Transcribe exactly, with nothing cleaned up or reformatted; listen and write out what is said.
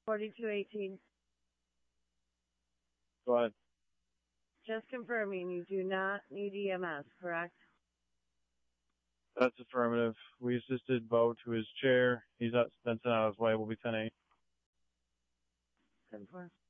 forty-two eighteen. Go ahead. Just confirming, you do not need E M S, correct? That's affirmative. We assisted Bo to his chair. He's out, that's on his way. We'll be ten eight. ten four.